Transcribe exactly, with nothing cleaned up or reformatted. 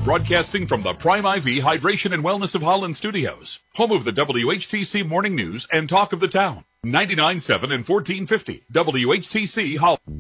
Broadcasting from the Prime I V Hydration and Wellness of Holland Studios, home of the W H T C Morning News and Talk of the Town. ninety-nine point seven and fourteen fifty W H T C Holland.